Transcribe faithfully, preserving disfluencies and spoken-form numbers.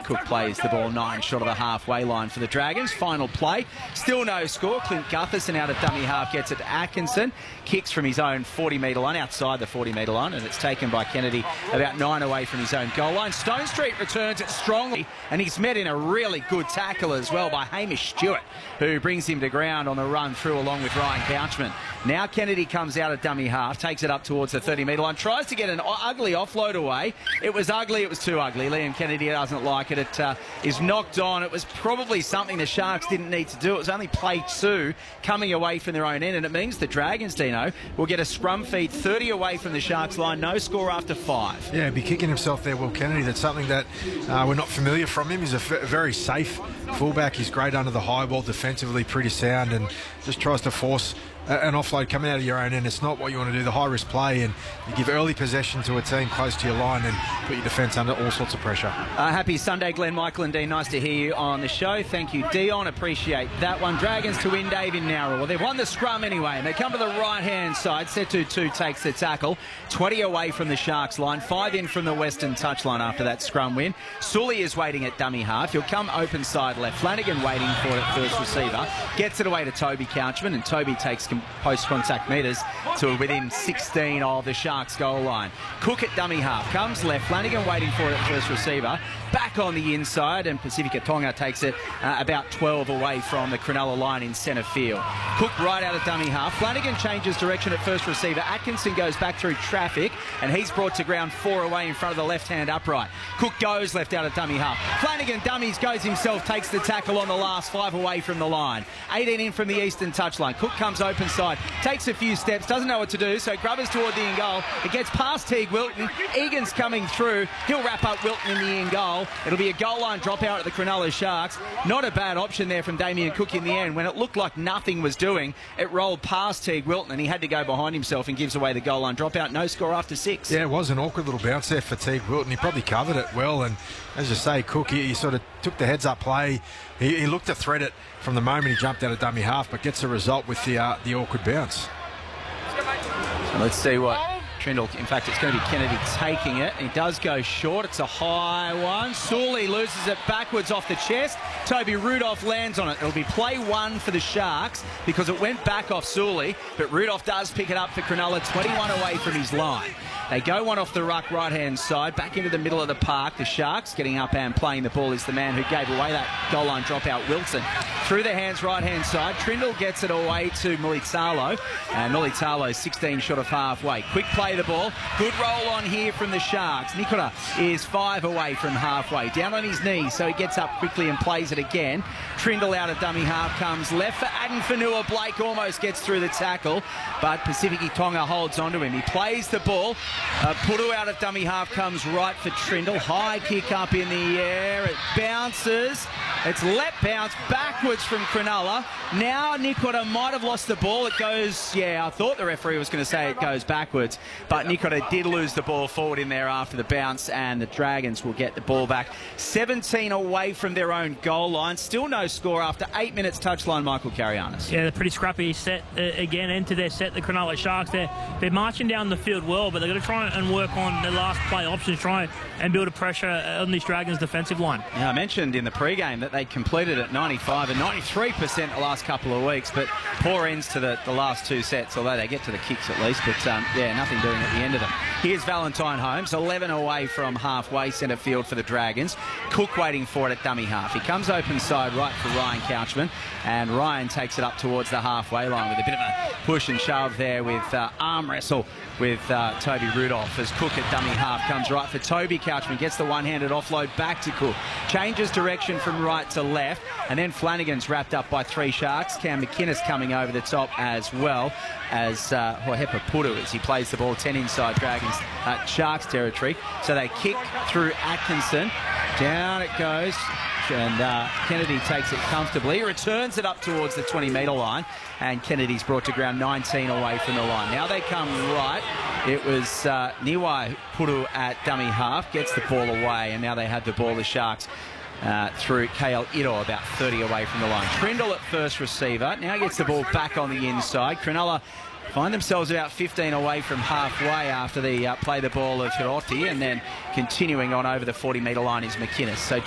Cook plays the ball nine short of the halfway line for the Dragons. Final play, still no score. Clint Gutherson out of dummy half gets it to Atkinson. Kicks from his own forty metre line, outside the forty metre line, and it's taken by Kennedy about nine away from his own goal line. Stone Street returns it strongly, and he's met in a really good tackle as well by Hamish Stewart, who brings him to ground on the run through along with Ryan Couchman. Now Kennedy comes out of dummy half, takes it up towards the thirty metre line, tries to get an ugly offload away. It was ugly, it was too ugly. Liam Kennedy doesn't like it. It uh, is knocked on. It was probably something the Sharks didn't need to do. It was only play two coming away from their own end, and it means the Dragons, Dino, will get a scrum feed thirty away from the Sharks line. No score after five. Yeah, he'd be kicking himself there, Will Kennedy. That's something that uh, we're not familiar from him. He's a very safe fullback. He's great under the high ball, defensively pretty sound, and just tries to force an offload coming out of your own end. It's not what you want to do, the high-risk play, and you give early possession to a team close to your line and put your defence under all sorts of pressure. Uh, happy Sunday, Glenn, Michael and Dean. Nice to hear you on the show. Thank you, Dion. Appreciate that one. Dragons to win, Dave, in Nowra. Well, they've won the scrum anyway, and they come to the right-hand side. Setu two takes the tackle. twenty away from the Sharks line. Five in from the Western touchline after that scrum win. Sully is waiting at dummy half. He'll come open side left. Flanagan waiting for it at first receiver. Gets it away to Toby Couchman, and Toby takes post-contact metres to within sixteen of the Sharks goal line. Cook at dummy half. Comes left. Flanagan waiting for it at first receiver. Back on the inside, and Pacifica Tonga takes it uh, about twelve away from the Cronulla line in centre field. Cook right out of dummy half. Flanagan changes direction at first receiver. Atkinson goes back through traffic, and he's brought to ground four away in front of the left-hand upright. Cook goes left out of dummy half. Flanagan dummies, goes himself, takes the tackle on the last five away from the line. eighteen in from the eastern touchline. Cook comes open side, takes a few steps, doesn't know what to do, so grubbers toward the in goal. It gets past Teague Wilton. Egan's coming through. He'll wrap up Wilton in the in goal. It'll be a goal line dropout at the Cronulla Sharks. Not a bad option there from Damien Cook in the end. When it looked like nothing was doing, it rolled past Teague Wilton, and he had to go behind himself and gives away the goal line dropout. No score after six. Yeah, it was an awkward little bounce there for Teague Wilton. He probably covered it well, and as you say, Cook, he, he sort of took the heads-up play. He, he looked to thread it from the moment he jumped out of dummy half, but gets a result with the uh, the awkward bounce. So let's see what Trindle, in fact, it's going to be Kennedy taking it. He does go short. It's a high one. Sully loses it backwards off the chest. Toby Rudolph lands on it. It'll be play one for the Sharks because it went back off Sully, but Rudolph does pick it up for Cronulla, twenty-one away from his line. They go one off the ruck right-hand side, back into the middle of the park. The Sharks getting up and playing the ball is the man who gave away that goal line dropout, Wilson. Through the hands right-hand side, Trindle gets it away to Mulitalo, and Mulitalo sixteen short of halfway. Quick play the ball. Good roll on here from the Sharks. Nikora is five away from halfway. Down on his knees, so he gets up quickly and plays it again. Trindle out of dummy half comes left for Addin Fanua. Blake almost gets through the tackle, but Pacifica Tonga holds onto him. He plays the ball. Uh, Pudu out of dummy half comes right for Trindle. High kick up in the air. It bounces. It's let bounce backwards from Cronulla. Now Nikora might have lost the ball. It goes, yeah, I thought the referee was going to say it goes backwards, but Nikora did lose the ball forward in there after the bounce, and the Dragons will get the ball back. seventeen away from their own goal line. Still no score after eight minutes touchline, Michael Carianis. Yeah, they're pretty scrappy set uh, again into their set, the Cronulla Sharks. They're, they're marching down the field well, but they're going to try and work on the last play options, try and build a pressure on these Dragons defensive line. Yeah, I mentioned in the pre-game that they completed at ninety-five and ninety-three percent the last couple of weeks, but poor ends to the, the last two sets, although they get to the kicks at least, but um, yeah, nothing doing at the end of them. Here's Valentine Holmes, eleven away from halfway centre field for the Dragons. Cook waiting for it at dummy half. He comes open side right for Ryan Couchman, and Ryan takes it up towards the halfway line with a bit of a push and shove there with uh, arm wrestle with uh, Toby Rudolph as Cook at dummy half comes right for Toby Couchman, gets the one-handed offload back to Cook, changes direction from right to left, and then Flanagan's wrapped up by three Sharks. Cam McInnes coming over the top as well as uh, Hohepa Pudu as he plays the ball ten inside Dragons uh, Sharks territory. So they kick through Atkinson, down it goes, and uh, Kennedy takes it comfortably, returns it up towards the twenty metre line, and Kennedy's brought to ground nineteen away from the line. Now they come right. It was uh, Niwai Pudu at dummy half, gets the ball away, and now they have the ball, the Sharks, uh, through K L Ito, about thirty away from the line. Trindle at first receiver, now gets the ball back on the inside. Cronulla find themselves about fifteen away from halfway after they uh, play the ball of Hiroti, and then continuing on over the forty metre line is McInnes. So